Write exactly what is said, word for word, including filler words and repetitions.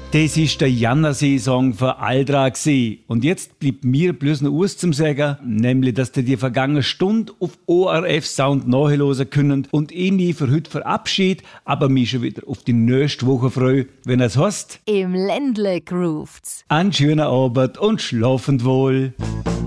Das ist der Jänner-Saison für Aldra gsi. Und jetzt bleibt mir bloß noch was zum sagen, nämlich, dass ihr die vergangene Stunde auf O R F Sound nachhören könnt und ich mich für heute verabschiede, aber mich schon wieder auf die nächste Woche freue, wenn es heißt, im Ländle groovt's. einen schönen Abend und schlafend wohl.